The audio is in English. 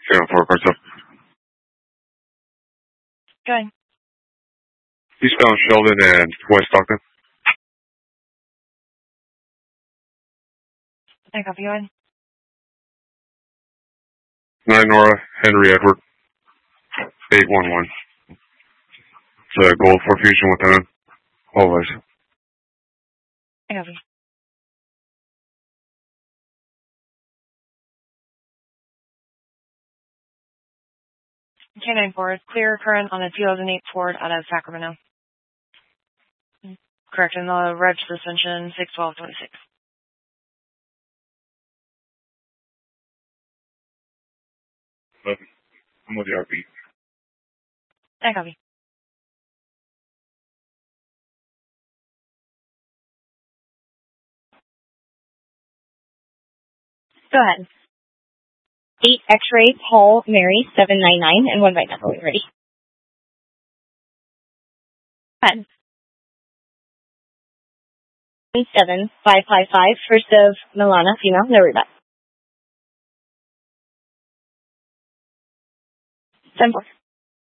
Phantom 4, parts up. Going. Eastbound Sheldon and West Stockton. I copy you in. 9 Nora, Henry Edward. 811. It's a Gold 4 Fusion with him. Always. I copy. K9 forward. Clear current on a 2008 Ford out of Sacramento. Correct, in the reg suspension 61226. I'm with the RP. I copy. Go ahead. 8 X-ray Paul Mary 799 and 1 by number. We ready? Go ahead. 7555 first of Milana, female, no rebat. 7-4.